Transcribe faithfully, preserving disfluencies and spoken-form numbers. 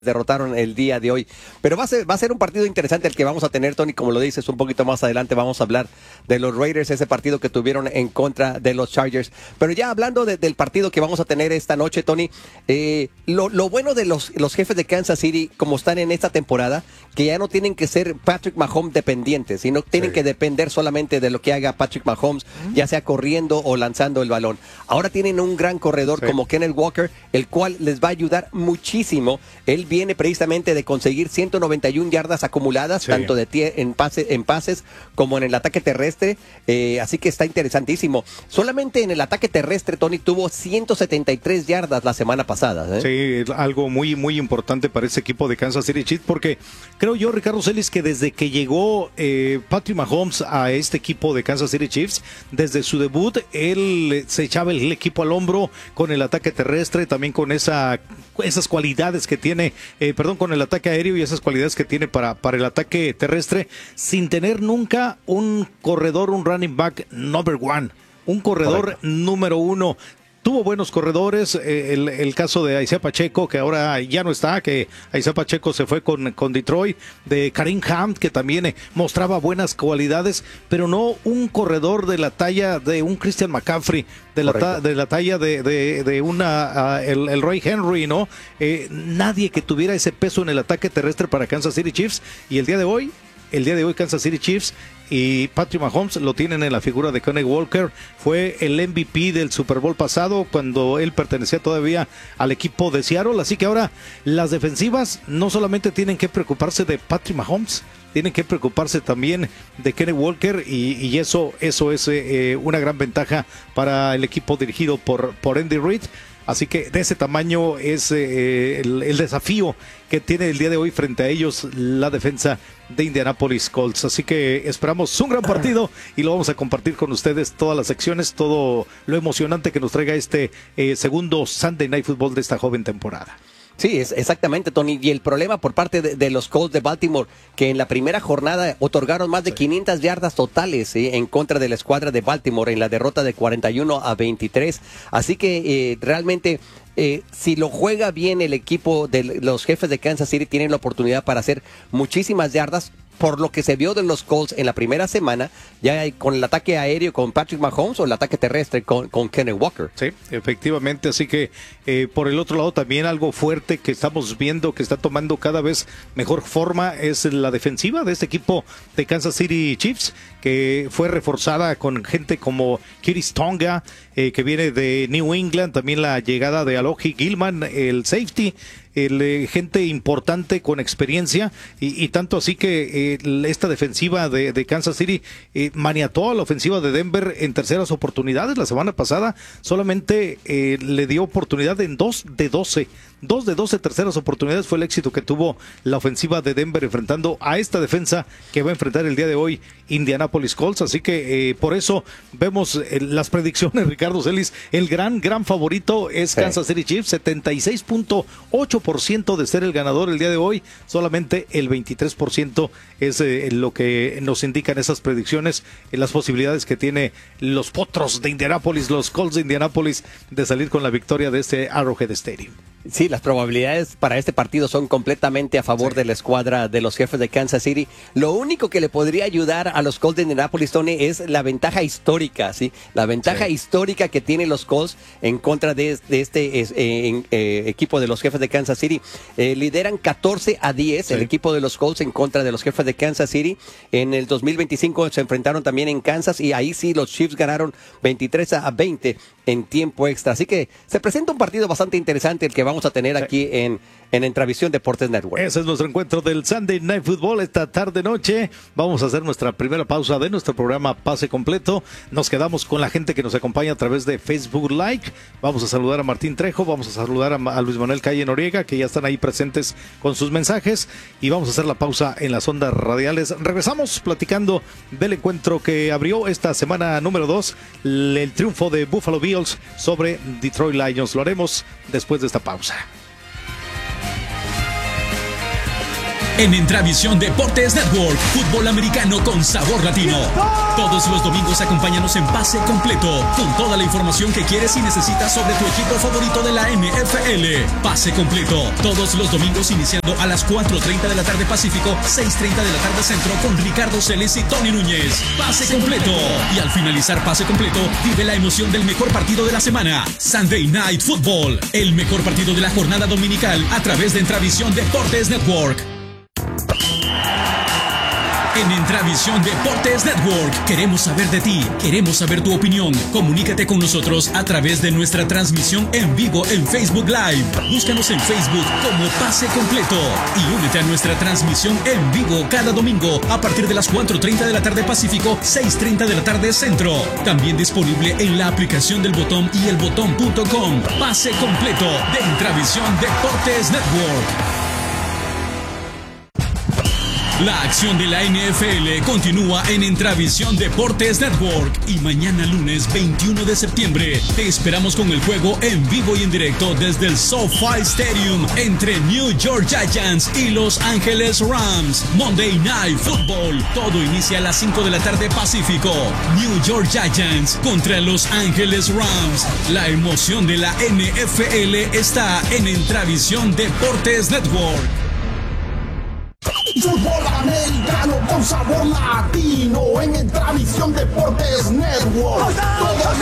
derrotaron el día de hoy. Pero va a ser, va a ser un partido interesante el que vamos a tener, Tony, como lo dices, un poquito más adelante vamos a hablar de los Raiders, ese partido que tuvieron en contra de los Chargers. Pero ya hablando de, del partido que vamos a tener esta noche, Tony, eh, lo, lo bueno de los, los jefes de Kansas City, como están en esta temporada, que ya no tienen que ser Patrick Mahomes dependientes, sino tienen sí. que depender solamente de lo que haga Patrick Mahomes, mm. ya sea corriendo o lanzando el balón. Ahora tienen un gran corredor sí. como Kenneth Walker, el cual les va a ayudar muchísimo. Él viene precisamente de conseguir ciento noventa y una yardas acumuladas, sí. tanto de tie en, pase, en pases como en el ataque terrestre, eh, así que está interesantísimo. Solamente en el ataque terrestre, Tony, tuvo ciento setenta y tres yardas la semana pasada. ¿eh? Sí, algo muy, muy importante para ese equipo de Kansas City Chiefs, porque creo yo, Ricardo Celis, que desde que llegó eh, Patrick Mahomes a este equipo de Kansas City Chiefs, desde su debut, él se echaba el, el equipo al hombro con el ataque terrestre, también con esa, esas cualidades que tiene Eh, perdón, con el ataque aéreo y esas cualidades que tiene para, para el ataque terrestre, sin tener nunca un corredor, un running back number one, un corredor Correcto. número uno. Tuvo buenos corredores, eh, el, el caso de Isaiah Pacheco, que ahora ya no está, que Isaiah Pacheco se fue con, con Detroit, de Kareem Hunt, que también eh, mostraba buenas cualidades, pero no un corredor de la talla de un Christian McCaffrey, de la, ta, de la talla de, de, de una uh, el, el Roy Henry, ¿no? Eh, nadie que tuviera ese peso en el ataque terrestre para Kansas City Chiefs, y el día de hoy, el día de hoy Kansas City Chiefs y Patrick Mahomes lo tienen en la figura de Kenneth Walker. Fue el M V P del Super Bowl pasado cuando él pertenecía todavía al equipo de Seattle, así que ahora las defensivas no solamente tienen que preocuparse de Patrick Mahomes, tienen que preocuparse también de Kenneth Walker, y, y eso, eso es eh, una gran ventaja para el equipo dirigido por, por Andy Reid. Así que de ese tamaño es eh, el, el desafío que tiene el día de hoy frente a ellos la defensa de Indianapolis Colts. Así que esperamos un gran partido y lo vamos a compartir con ustedes, todas las secciones, todo lo emocionante que nos traiga este eh, segundo Sunday Night Football de esta joven temporada. Sí, es exactamente, Tony. Y el problema por parte de, de los Colts de Baltimore, que en la primera jornada otorgaron más de sí. quinientas yardas totales ¿sí? en contra de la escuadra de Baltimore en la derrota de cuarenta y uno a veintitrés. Así que eh, realmente, eh, si lo juega bien el equipo de los jefes de Kansas City, tienen la oportunidad para hacer muchísimas yardas. Por lo que se vio de los Colts en la primera semana, ya con el ataque aéreo con Patrick Mahomes o el ataque terrestre con, con Kenneth Walker. Sí, efectivamente, así que eh, por el otro lado también algo fuerte que estamos viendo que está tomando cada vez mejor forma es la defensiva de este equipo de Kansas City Chiefs, que fue reforzada con gente como Kiris Tonga, eh, que viene de New England, también la llegada de Alohi Gilman, el safety, el, eh, gente importante con experiencia, y, y tanto así que eh, esta defensiva de, de Kansas City eh, maniató a la ofensiva de Denver en terceras oportunidades. La semana pasada solamente eh, le dio oportunidad en dos de doce. Dos de doce terceras oportunidades fue el éxito que tuvo la ofensiva de Denver enfrentando a esta defensa que va a enfrentar el día de hoy Indianapolis Colts. Así que eh, por eso vemos eh, las predicciones, Ricardo Celis. El gran, gran favorito es sí. Kansas City Chiefs, setenta y seis punto ocho por ciento de ser el ganador el día de hoy. Solamente el veintitrés por ciento es eh, lo que nos indican esas predicciones, eh, las posibilidades que tiene los Potros de Indianapolis, los Colts de Indianapolis, de salir con la victoria de este Arrowhead Stadium. Sí, las probabilidades para este partido son completamente a favor sí. de la escuadra de los jefes de Kansas City. Lo único que le podría ayudar a los Colts de Indianapolis, Tony, es la ventaja histórica, ¿sí? La ventaja sí. histórica que tienen los Colts en contra de, de este eh, eh, eh, equipo de los jefes de Kansas City. Eh, lideran catorce a diez sí. el equipo de los Colts en contra de los jefes de Kansas City. En el dos mil veinticinco se enfrentaron también en Kansas y ahí sí los Chiefs ganaron veintitrés a veinte en tiempo extra. Así que se presenta un partido bastante interesante el que vamos a tener aquí en, en Entravisión Deportes Network. Ese es nuestro encuentro del Sunday Night Football esta tarde noche. Vamos a hacer nuestra primera pausa de nuestro programa Pase Completo. Nos quedamos con la gente que nos acompaña a través de Facebook Live. Vamos a saludar a Martín Trejo, vamos a saludar a, a Luis Manuel Calle Noriega, que ya están ahí presentes con sus mensajes, y vamos a hacer la pausa en las ondas radiales. Regresamos platicando del encuentro que abrió esta semana número dos, el triunfo de Buffalo Bills sobre Detroit Lions. Lo haremos después de esta pausa. En Entravisión Deportes Network, fútbol americano con sabor latino. Todos los domingos acompáñanos en Pase Completo, con toda la información que quieres y necesitas sobre tu equipo favorito de la N F L. Pase Completo, todos los domingos iniciando a las cuatro treinta de la tarde Pacífico, seis treinta de la tarde Centro, con Ricardo Celis y Tony Núñez. Pase Completo. Y al finalizar Pase Completo, vive la emoción del mejor partido de la semana, Sunday Night Football, el mejor partido de la jornada dominical a través de Entravisión Deportes Network. En Entravisión Deportes Network queremos saber de ti, queremos saber tu opinión. Comunícate con nosotros a través de nuestra transmisión en vivo en Facebook Live. Búscanos en Facebook como Pase Completo y únete a nuestra transmisión en vivo cada domingo a partir de las cuatro treinta de la tarde Pacífico, seis treinta de la tarde Centro. También disponible en la aplicación del Botón y el botón punto com. Pase Completo de Entravisión Deportes Network. La acción de la N F L continúa en Entravisión Deportes Network y mañana lunes veintiuno de septiembre te esperamos con el juego en vivo y en directo desde el SoFi Stadium entre New York Giants y Los Ángeles Rams. Monday Night Football. Todo inicia a las cinco de la tarde Pacífico. New York Giants contra Los Ángeles Rams. La emoción de la N F L está en Entravisión Deportes Network. Fútbol americano con sabor latino en Entravisión Deportes Network.